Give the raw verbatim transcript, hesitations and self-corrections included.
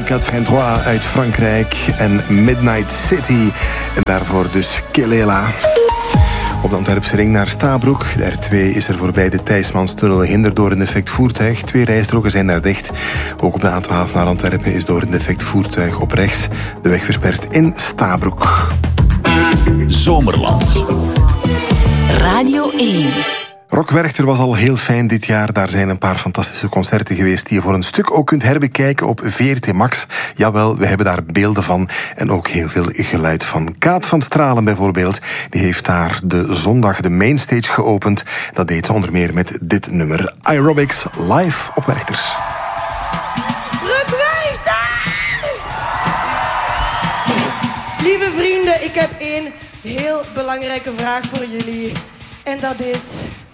vijfentwintig uit Frankrijk en Midnight City. En daarvoor dus Kelela. Op de Antwerpse ring naar Stabroek. De R twee is er voorbij de Thijsmanstunnel hinder door een defect voertuig. Twee rijstroken zijn daar dicht. Ook op de A twaalf naar Antwerpen is door een defect voertuig op rechts de weg versperd in Stabroek. Zomerland. Radio één. Rock Werchter was al heel fijn dit jaar. Daar zijn een paar fantastische concerten geweest die je voor een stuk ook kunt herbekijken op V R T Max. Jawel, we hebben daar beelden van en ook heel veel geluid van. Kaat van Stralen bijvoorbeeld, die heeft daar de zondag de mainstage geopend. Dat deed ze onder meer met dit nummer. Aerobics live op Werchter. Rock Werchter! Lieve vrienden, ik heb één heel belangrijke vraag voor jullie. En dat is...